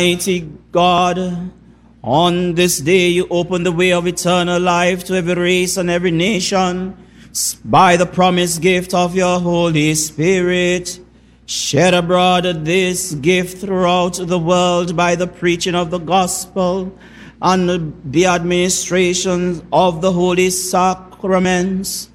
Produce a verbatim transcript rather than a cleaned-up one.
Mighty God, on this day you open the way of eternal life to every race and every nation by the promised gift of your Holy Spirit. Shed abroad this gift throughout the world by the preaching of the gospel and the administration of the holy sacraments.